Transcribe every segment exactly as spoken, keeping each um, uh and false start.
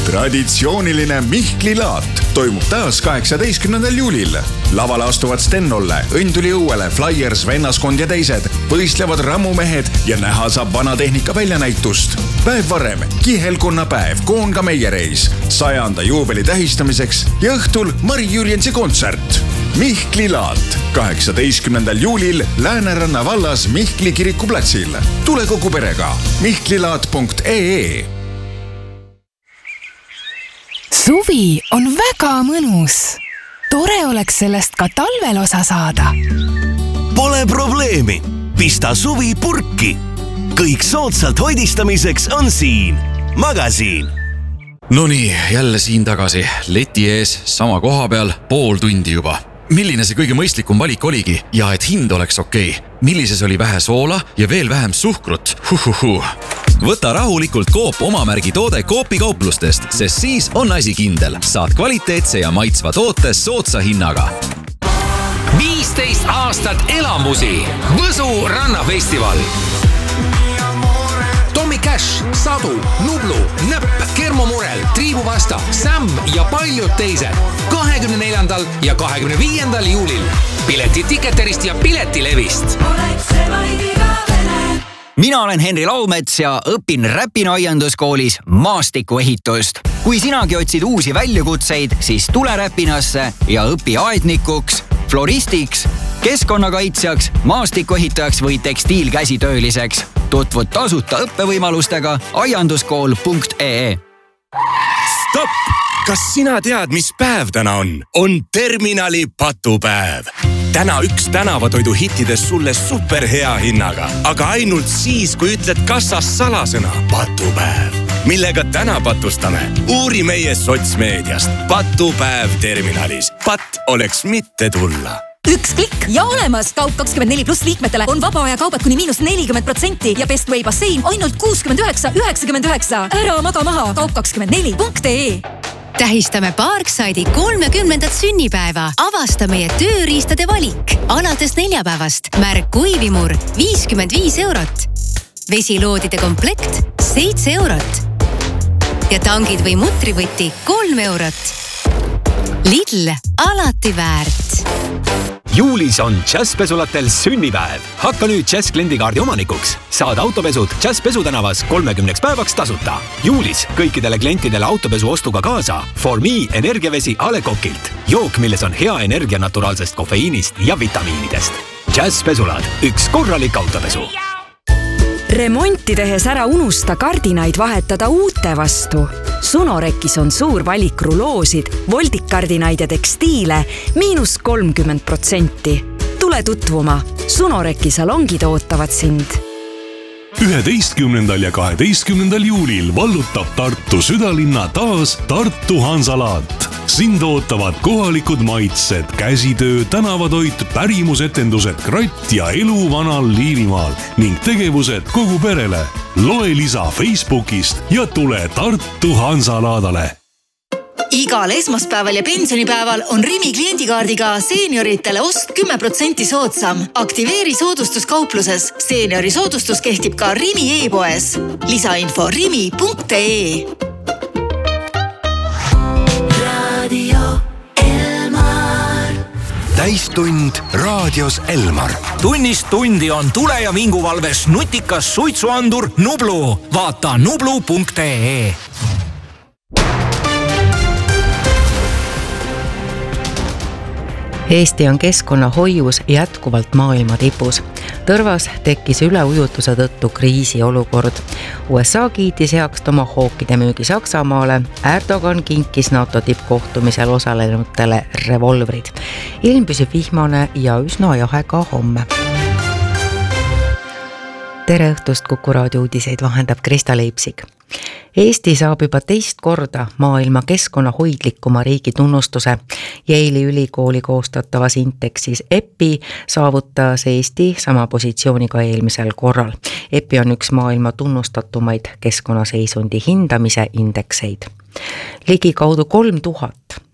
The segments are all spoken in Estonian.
Traditsiooniline Mihkli laat toimub taas kaheksateistkümnendal juulil. Lavale astuvad Stennolle, Õnduli õuele, Flyers, Vennaskond ja teised, võistlevad rammumehed ja näha saab vanatehnika väljanäitust. Päev varem, kihelkonnapäev, Koonga meiereis, sajanda juubeli tähistamiseks ja õhtul Mari Jürjensi kontsert. Mihkli laat kaheksateistkümnendal juulil Lääneranna vallas Mihkli kirikuplatsil. Tule kogu perega mihklilaat punkt ee. Suvi on väga mõnus. Tore oleks sellest ka talvel osa saada. Pole probleemi. Pista suvi purki. Kõik soodsalt hoidistamiseks on siin. Magasiin. No nii, jälle siin tagasi. Leti ees, sama koha peal, pool tundi juba. Milline see kõige mõistlikum valik oligi ja et hind oleks okei? Millises oli vähe soola ja veel vähem suhkrut? Huhuhu. Võta rahulikult Coop omamärgi toode Coopi kauplustest, sest siis on asi kindel. Saad kvaliteetse ja maitsva toote soodsa hinnaga. viisteist aastat elamusi. Võsu rannafestival. Tommy Cash, Sadu, Nublu, Näpp, Kermomurel, Triibuvasta, Sam ja paljud teised. kahekümne neljandal ja kahekümne viiendal juulil. Pileti Ticketerist ja Piletilevist. Mina olen Henri Laumets ja õpin Räpina aianduskoolis maastikuehitust. Kui sinagi otsid uusi väljakutseid, siis tule Räpinasse ja õpi aednikuks, floristiks, keskkonnakaitsjaks, maastikuehitajaks või tekstiilkäsitööliseks. Tutvud tasuta õppevõimalustega aianduskool punkt ee. Stopp! Kas sina tead, mis päev täna on? On terminali patupäev. Täna üks tänavatoidu hittides sulle superhea hinnaga, aga ainult siis, kui ütled kassas salasõna patupäev. Millega täna patustame? Uuri meie sotsmeediast. Patupäev terminalis. Pat oleks mitte tulla. Üks klikk ja olemas. Kaup kakskümmend neli pluss liikmetele on vaba aja kaubad kuni miinus nelikümmend protsenti ja Bestway bassein ainult kuuskümmend üheksa üheksakümmend üheksa. Ära maga maha. Kaup kakskümmend neli punkt ee. Tähistame Parkside'i kolmekümnendat sünnipäeva. Avasta meie tööriistade valik. Alates neljapäevast märk kuivimur viiskümmend viis eurot. Vesiloodide komplekt seitse eurot. Ja tangid või mutrivõti kolm eurot. Lidl alati väärt. Juulis on Jazzpesulatel sünnipäev. Hakka nüüd Jazz kliendikaardi omanikuks. Saad autopesud Jazzpesu tänavas kolmekümneks päevaks tasuta. Juulis kõikidele klientidele autopesu ostuga kaasa For Me energiavesi A Le Coqilt. Jook, milles on hea energia naturaalsest kofeiinist ja vitamiinidest. Jazzpesulad, üks korralik autopesu. Remonti tehes ära unusta kardinaid vahetada uute vastu. Sunorekis on suur valik ruloosid, voldikardinaid ja tekstiile miinus kolmkümmend protsenti. Tule tutvuma. Sunoreki salongid ootavad sind. üheteistkümnendal ja kaheteistkümnendal juulil vallutab Tartu südalinna taas Tartu Hansalaat. Sind ootavad kohalikud maitsed, käsitöö, tänavatoit, pärimusetendused, kratt ja elu vanal Liivimaal ning tegevused kogu perele. Loe lisa Facebookist ja tule Tartu Hansalaadale. Igal esmaspäeval ja pensionipäeval on Rimi kliendikaardiga seenioritele ost kümme protsenti soodsam. Aktiveeri soodustus kaupluses. Seeniori soodustus kehtib ka Rimi e-poes. Lisainfo rimi punkt ee. Radio Elmar. Täistund raadios Elmar. Tunnist tundi on tule- ja vinguvalves nutikas suitsuandur Nublu. Vaata nublu punkt ee. Eesti on keskkonnahoius jätkuvalt maailma tipus. Tõrvas tekkis üleujutuse tõttu kriisiolukord. U S A kiitis heaks tomahookide müügi Saksamaale. Erdogan kinkis NATO tippkohtumisel osalenutele revolvrid. Ilm püsib vihmane ja üsna jahe ka homme. Tere õhtust, Kuku raadio uudiseid vahendab Krista Leipsik. Eesti saab juba teist korda maailma keskkonnahoidlikuma riigi tunnustuse. Yale'i ülikooli koostatavas indeksis E P I saavutas Eesti sama positsiooni ka eelmisel korral. E P I on üks maailma tunnustatumaid keskkonnaseisundi hindamise indekseid. Ligi kaudu kolm tuhat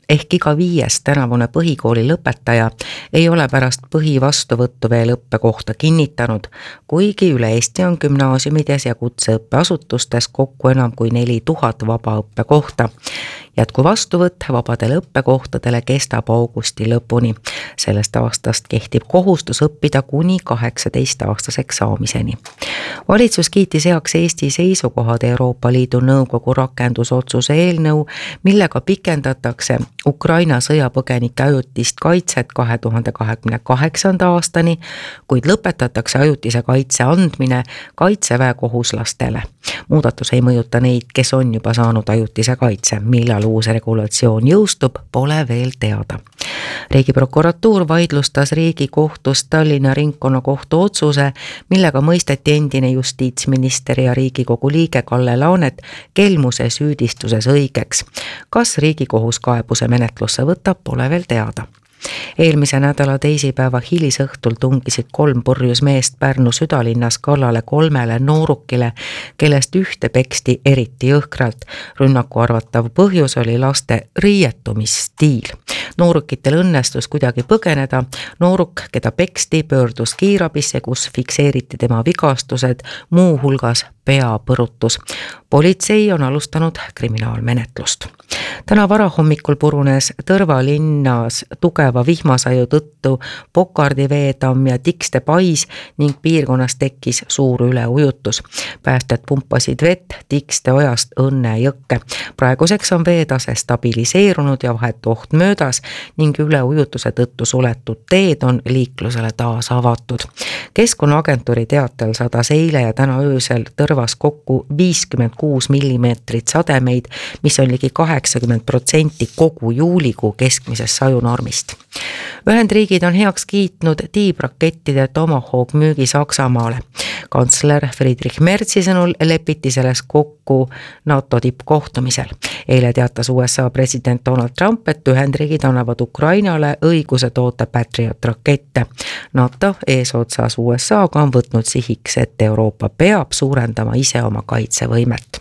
ehk iga viies tänavune põhikooli lõpetaja ei ole pärast põhivastuvõttu veel õppekohta kinnitanud, kuigi üle Eesti on gümnaasiumides ja kutseõppeasutustes kokku enam kui neli tuhat vaba õppekohta. Jätku vastuvõtt vabadele õppekohtadele kestab augusti lõpuni. Sellest aastast kehtib kohustus õppida kuni kaheksateist-aastaseks saamiseni. Valitsus kiitis heaks Eesti seisukohad Euroopa Liidu Nõukogu rakendusotsuse eelnõu, millega pikendatakse Ukraina sõjapõgenike ajutist kaitset kahe tuhande kahekümne kaheksanda aastani, kuid lõpetatakse ajutise kaitse andmine kaitseväe kohuslastele. Muudatus ei mõjuta neid, kes on juba saanud ajutise kaitse, millal uus regulatsioon jõustub, pole veel teada. Riigiprokuratuur vaidlustas Riigikohtus Tallinna ringkonnakohtu otsuse, millega mõisteti endine justiitsminister ja Riigikogu liige Kalle Laanet kelmuse süüdistuses õigeks. Kas Riigikohus kaebuse menetlusse võtab, pole veel teada. Eelmise nädala teisipäeva hilisõhtul tungisid kolm purjus meest Pärnu südalinnas kallale kolmele noorukile, kellest ühte peksti eriti jõhkralt. Rünnaku arvatav põhjus oli laste riietumisstiil. Noorukitel õnnestus kuidagi põgeneda. Nooruk, keda peksti, pöördus kiirabisse, kus fikseeriti tema vigastused, muu hulgas peapõrutus. Politsei on alustanud kriminaalmenetlust. Täna varahommikul purunes Tõrva linnas tugeva vihmasaju tõttu Pokardi veetamm ja Tikste pais ning piirkonnas tekkis suur üleujutus. Päästjad pumpasid vett Tikste ojast Õnne jõkke. Praeguseks on veetase stabiliseerunud ja vahetu oht möödas ning üleujutuse tõttu suletud teed on liiklusele taas avatud. Keskkonnaagentuuri teatel sadas eile ja täna öösel Tõrvas kokku viiskümmend kuus millimeetrit sademeid, mis on ligi kaheksakümmend protsenti kogu juulikuu keskmisest sajunormist. Ühendriigid on heaks kiitnud tiibrakettide Tomahawk müügi Saksamaale. Kantsler Friedrich Merzi sõnul lepiti selles kokku NATO tippkohtumisel. Eile teatas U S A president Donald Trump, et Ühendriigid annavad Ukrainale õiguse toota Patriot rakette. NATO eesotsas U S A-ga on võtnud sihiks, et Euroopa peab suurendama ise oma kaitsevõimet.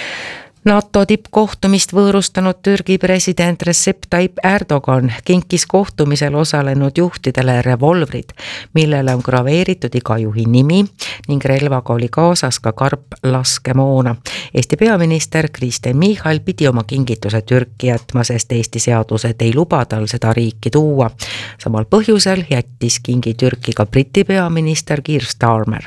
NATO tippkohtumist võõrustanud Türgi president Recep Tayyip Erdogan kinkis kohtumisel osalenud juhtidele revolvrid, millele on graveeritud iga juhi nimi ning relvaga oli kaasas ka karp laskemoona. Eesti peaminister Kristen Michal pidi oma kingituse Türki jätma, sest Eesti seadused ei luba tal seda riiki tuua. Samal põhjusel jättis kingi Türki ka Briti peaminister Keir Starmer.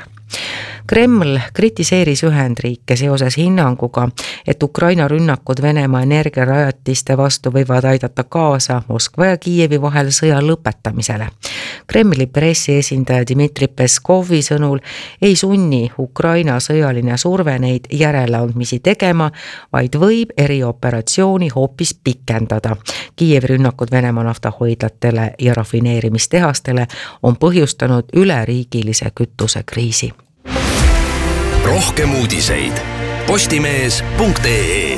Kreml kritiseeris Ühendriike seoses hinnanguga, et Ukraina rünnakud Venemaa energiarajatiste vastu võivad aidata kaasa Moskva ja Kiievi vahel sõja lõpetamisele. Kremli pressiesindaja Dmitri Peskovi sõnul ei sunni Ukraina sõjaline surve neid järeleandmisi tegema, vaid võib erioperatsiooni hoopis pikendada. Kiievi rünnakud Venemaa naftahoidlatele ja rafineerimistehastele on põhjustanud üleriigilise kütusekriisi. Rohkem uudiseid postimees punkt ee.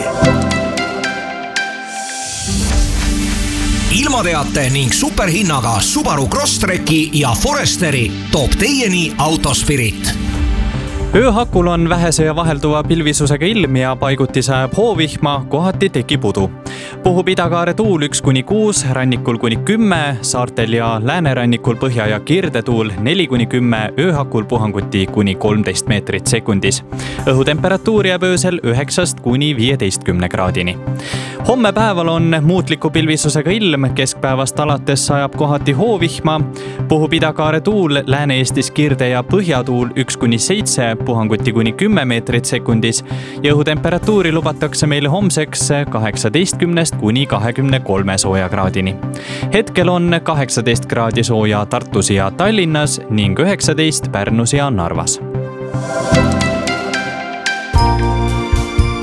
Ilmateate ning superhinnaga Subaru Crosstreki ja Foresteri toob teieni Autospirit. Ööhakul on vähese ja vahelduva pilvisusega ilm ja paiguti sajab hoovihma, kohati tekib udu. Puhub idakaare tuul üks kuni kuus, rannikul kuni kümme, saartel ja läänerannikul põhja- ja kirdetuul neli kuni kümme, ööhakul puhanguti kuni kolmteist meetrit sekundis. Õhutemperatuur jääb öösel üheksast kuni viieteistkümne kraadini. Homme päeval on muutliku pilvisusega ilm, keskpäevast alates sajab kohati hoovihma, puhub idakaare tuul, Lääne-Eestis kirde- ja põhjatuul üks kuni seitse, puhanguti kuni kümme meetrit sekundis ja õhutemperatuuri lubatakse meile homseks kaheksateistkümnest kuni kahekümne kolme sooja kraadini. Hetkel on kaheksateist kraadi sooja Tartus ja Tallinnas ning üheksateist Pärnus ja Narvas.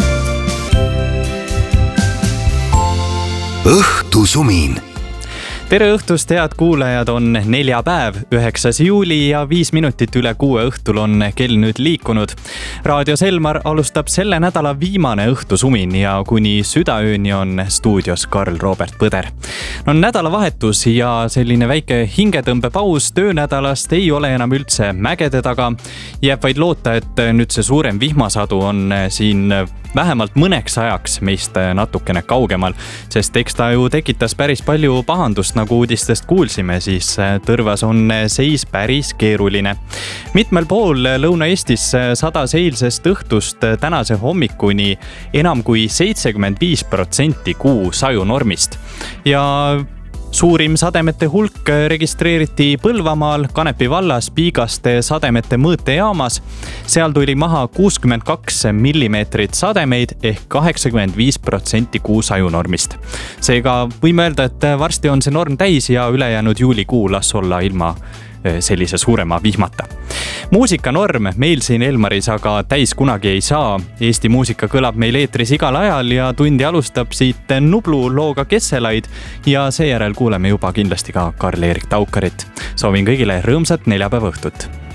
Õhtusumin. tere õhtust, head kuulajad, on neljapäev, üheksas juuli ja viis minutit üle kuue õhtul on kell nüüd liikunud. Raadio Selmar alustab selle nädala viimane õhtusumin ja kuni südaööni on stuudios Karl Robert Põder. No nädalavahetus ja selline väike hingetõmbepaus töönädalast ei ole enam üldse mägede taga. Jääb vaid loota, et nüüd see suurem vihmasadu on siin vähemalt mõneks ajaks meist natukene kaugemal, sest eks ta ju tekitas päris palju pahandust, nagu uudistest kuulsime, siis Tõrvas on seis päris keeruline. Mitmel pool Lõuna-Eestis sadas eilsest õhtust tänase hommikuni enam kui seitsekümmend viis protsenti kuu sajunormist ja suurim sademete hulk registreeriti Põlvamaal Kanepi vallas Piigaste sademete mõõtejaamas. Seal tuli maha kuuskümmend kaks millimeetrit sademeid ehk kaheksakümmend viis protsenti kuu sajunormist. Seega võime öelda, et varsti on see norm täis ja ülejäänud juulikuu las olla ilma sellise suurema vihmata. Muusikanorm meil siin Elmaris aga täis kunagi ei saa. Eesti muusika kõlab meil eetris igal ajal ja tundi alustab siit Nublu looga Kesselaid ja seejärel kuuleme juba kindlasti ka Karl-Erik Taukarit. Soovin kõigile rõõmsat neljapäeva õhtut.